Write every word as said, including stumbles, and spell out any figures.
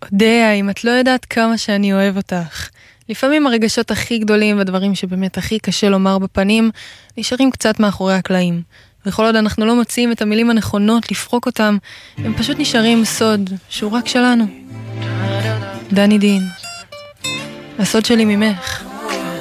אודיה, אם את לא יודעת כמה שאני אוהב אותך. לפעמים הרגשות הכי גדולים והדברים שבאמת הכי קשה לומר בפנים, נשארים קצת מאחורי הקלעים. וכל עוד אנחנו לא מוצאים את המילים הנכונות לפרוק אותם, הם פשוט נשארים סוד שהוא רק שלנו. דני דין, הסוד שלי ממך.